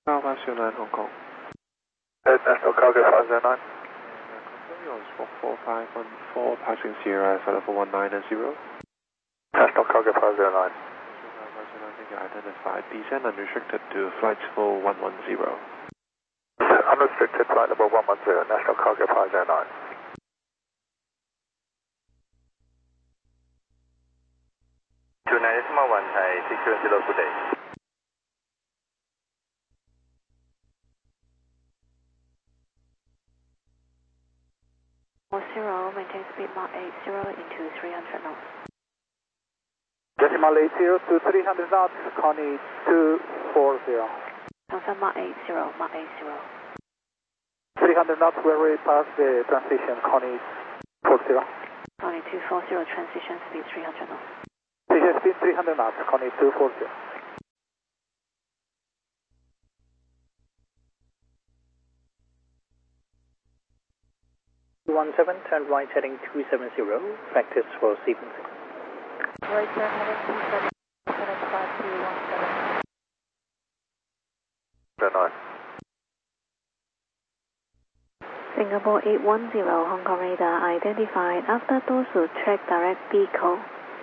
Alpha Sierra 9 Hong Kong. National Cargo 509. Confirm yours for 4514 passing Sierra Flight level 1990. National Cargo 509. Identified. Descend unrestricted to flight level 110. Unrestricted flight level 110, National Cargo 509. Decimal 1 Thai 670 good day. Zero, maintain speed Mach 80 into 300 knots. Decimal 80 to 300 knots, Connie 240. Confirm Mach 80, Mach 80. 300 knots, we're way past the transition, Connie 40. Connie 240, transition speed 300 knots. Transition speed 300 knots, Connie 240. 17, turn right heading 270, practice for sequencing. Right turn heading 270, 5217. 9. Singapore 810, Hong Kong radar identified after dorsal track direct vehicle.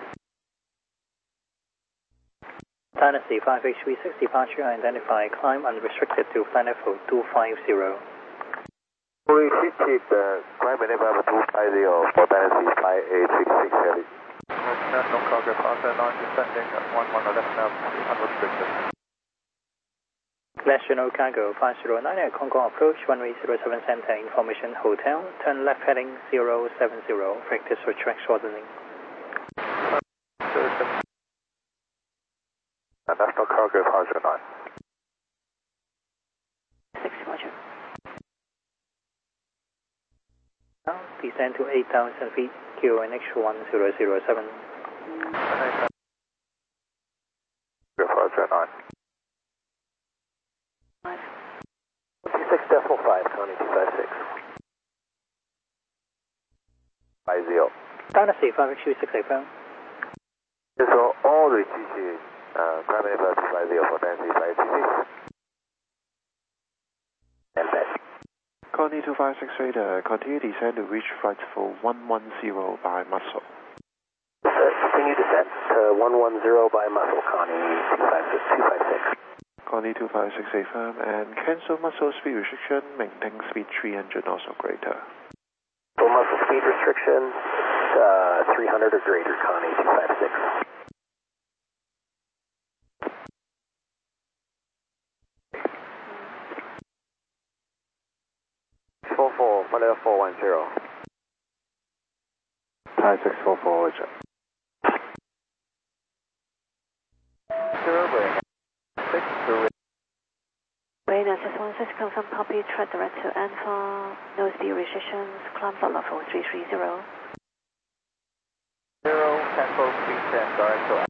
Dynasty 5H36 departure identified, climb unrestricted to flight level 250. We should keep the climb level 250 for Dynasty 5866 heavy. National Cargo 509 descending at 11 left now, unrestricted. National Cargo 509 at Hong Kong approach, runway 07 center, information hotel, turn left heading 070, practice for track shortening. National Cargo 509. 6 Roger. Now descend to 8,000 feet, QNH 1007. 509. 26.5, Connie 256. 50. Dynasty 5H36 affirm. 就是说 all 的机器climb level 250 for Dynasty 5866. And back. Connie 256 radar, continue descend to reach flight level 110 by muscle. Continue descent to 110 by muscle, Connie 256. Connie 256 affirm and cancel muscle speed restriction, maintain speed 300 knots or greater. For muscle speed restriction, 300 or greater, Connie 256. Flight level 410. Thai 644 Roger. 0 going 6 to Radar 616, confirm copy, track direct to Alpha, no speed restrictions, climb flight level 330. 0, cancel speed 10, direct to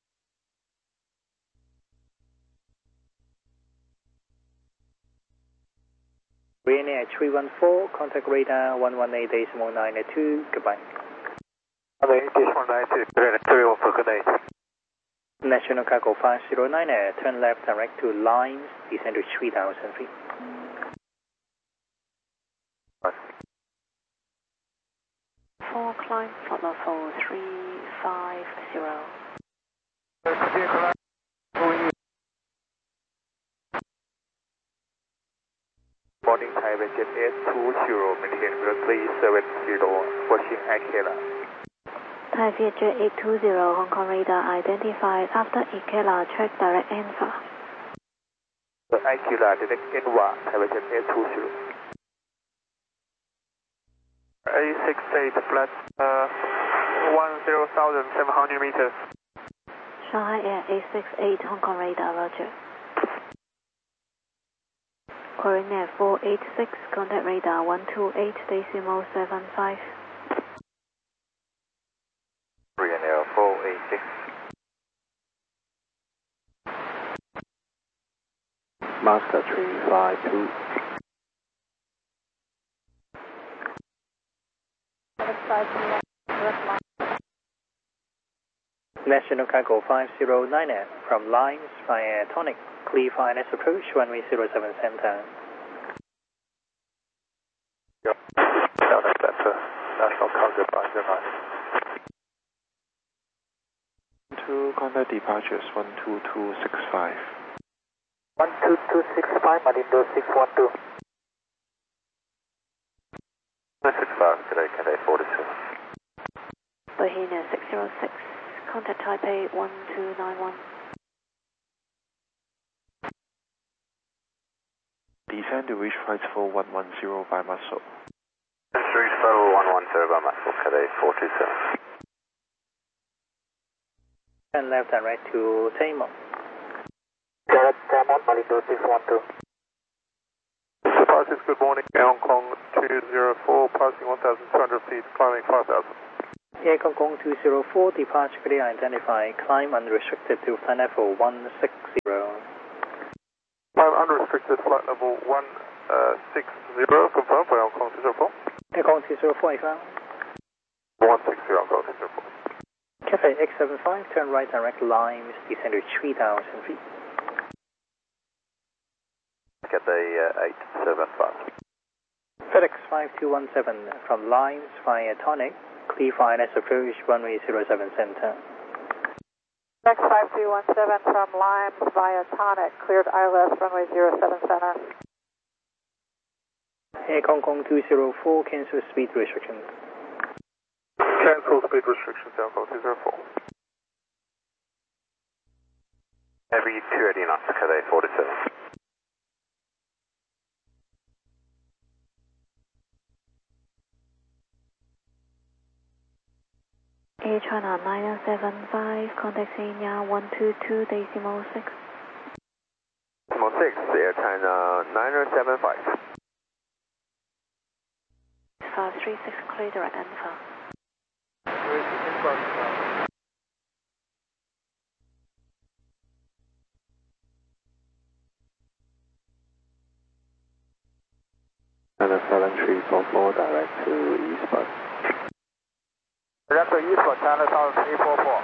Ryanair 314, contact radar 118.982, goodbye. 118.982, 314, good day. National Cargo 509 Air, turn left direct to Lines, descend to 3,000 feet. Four, climb flight level 350. Boarding Thai Jet 820, maintain runway 70, watching Aquila. Thai Vietjet 820, Hong Kong radar identified after Ikela track direct Alpha. Aquila, direct Enva, Thai Jet 820. 868 flat, 10,700 meters. Shanghai Air 868, Hong Kong radar, Roger. Korean Air 486, contact radar 128.75. Korean Air 486. Master 352. National Cargo 509 from Limes via Tonic, clear for ILS approach, runway 07 center. Yep. Down at center, National Cargo 509. To contact departures 12265. 12265, Malindo 612. 65, today, Cathay 42. Bohemia 606, contact Taipei 1291. Descend to reach flight 4110 by Muscle. Reach 4110 by Muscle, Cathay 427. Turn left and right to Tamon. Tamon, Malindo 612. Departures, good morning. Air Hong Kong 204, passing 1,200 feet, climbing 5,000. Air Hong Kong 204, departure clear identified, climb unrestricted to flight level 160. Climb unrestricted, flight level 160, confirmed for Air Hong Kong 204. Air Hong Kong 204, affirm. 160, Air Hong Kong 204. Cathay X75, turn right direct Limes, descend to 3,000 feet. Cathay 875. FedEx 5217 from Limes via Tonic, clear for ILS approach, runway 07 center. FedEx 5217 from Limes via Tonic, cleared ILS, runway 07 center. Air Hong Kong 204, cancel speed restrictions. Cancel speed restrictions, Air Hong Kong 204. Heavy 280 knots, Cathay 47. Air China 975, contact Xenia 122.6. 6, Air China 9075. 536, clear direct Alpha. And a 7344 direct to eastbound. Direct to eastbound, China 344.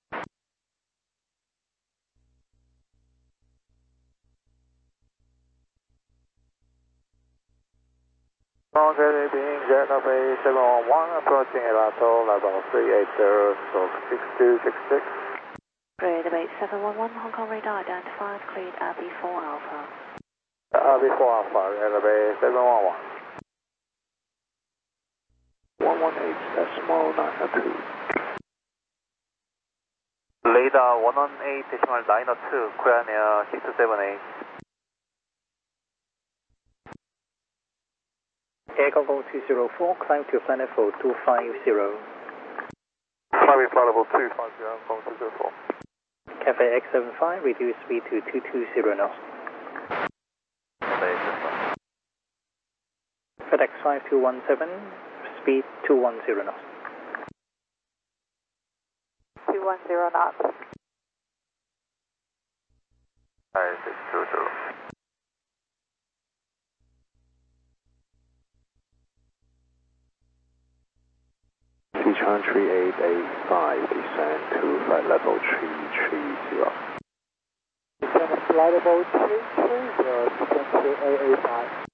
Long-journey being jet runway 711, approaching Elato, level 380, stroke 6266. Grid rate 711, Hong Kong radar identified, cleared RB4 Alpha. RB4 Alpha, runway 711. 118.902. Radar 118.902, clear near 6278. Air Hong Kong 204, climb to flight level 250. Climbing flight level 250, Hong Kong 204. Cathay X75, reduce speed to 220 knots. FedEx 5217, speed 210 knots. 210 knots. 5620. Sichuan 3885, descend to flight level 330. Descend to flight level 330, descend to 885.